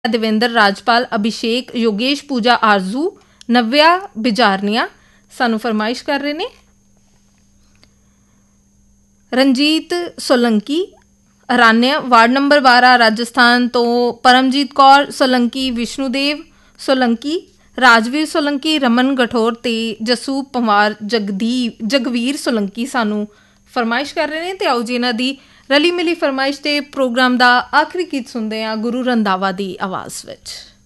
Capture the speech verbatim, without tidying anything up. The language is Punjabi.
ਦੇਵੇਂਦਰ ਰਾਜਪਾਲ, ਅਭਿਸ਼ੇਕ, ਯੋਗੇਸ਼, ਪੂਜਾ ਆਰਜ਼ੂ, ਨਵਿਆ ਬਿਜਾਰਨੀਆ ਸਾਨੂੰ ਫਰਮਾਇਸ਼ ਕਰ ਰਹੇ ਨੇ। ਰਣਜੀਤ ਸੋਲੰਕੀ ਅਰਾਨਿਆ, ਵਾਰਡ ਨੰਬਰ ਬਾਰਾਂ, ਰਾਜਸਥਾਨ ਤੋਂ ਪਰਮਜੀਤ ਕੌਰ ਸੋਲੰਕੀ, ਵਿਸ਼ਨੂਦੇਵ ਸੋਲੰਕੀ, ਰਾਜਵੀਰ ਸੋਲੰਕੀ, ਰਮਨ ਗਠੌਰ ਅਤੇ ਜਸੂ ਪਵਾਰ ਜਗਦੀਪ ਜਗਵੀਰ ਸੋਲੰਕੀ ਸਾਨੂੰ ਫਰਮਾਇਸ਼ ਕਰ ਰਹੇ ਨੇ। ਅਤੇ ਆਓ ਜੀ ਇਹਨਾਂ ਦੀ ਰਲੀ ਮਿਲੀ ਫਰਮਾਇਸ਼ 'ਤੇ ਪ੍ਰੋਗਰਾਮ ਦਾ ਆਖਰੀ ਗੀਤ ਸੁਣਦੇ ਹਾਂ ਗੁਰੂ ਰੰਧਾਵਾ ਦੀ ਆਵਾਜ਼ ਵਿੱਚ।